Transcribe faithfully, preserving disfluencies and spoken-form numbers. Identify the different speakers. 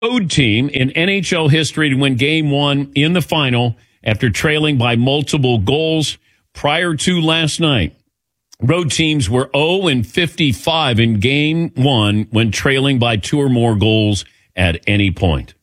Speaker 1: road team in N H L history to win game one in the final after trailing by multiple goals prior to last night. Road teams were oh and fifty-five in game one when trailing by two or more goals at any point.